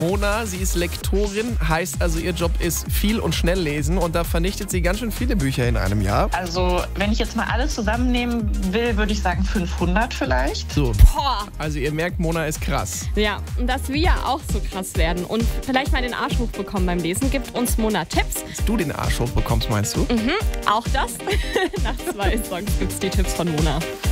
Mona, sie ist Lektorin, heißt also ihr Job ist viel und schnell lesen und da vernichtet sie ganz schön viele Bücher in einem Jahr. Also wenn ich jetzt mal alles zusammennehmen will, würde ich sagen 500 vielleicht. So, Boah. also ihr merkt, Mona ist krass. Ja, und dass wir auch so krass werden und vielleicht mal den Arsch hochbekommen beim Lesen, gibt uns Mona Tipps. Dass du den Arsch hochbekommst, meinst du? Auch das. Nach 2 Songs gibt's die Tipps von Mona.